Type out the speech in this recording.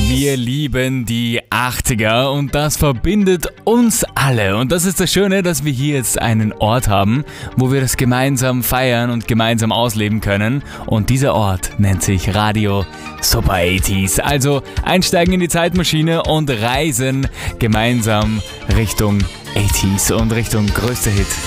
Wir lieben die 80er und das verbindet uns alle. Und das ist das Schöne, dass wir hier jetzt einen Ort haben, wo wir das gemeinsam feiern und gemeinsam ausleben können. Und dieser Ort nennt sich Radio Super 80s. Also einsteigen in die Zeitmaschine und reisen gemeinsam Richtung 80s und Richtung größter Hit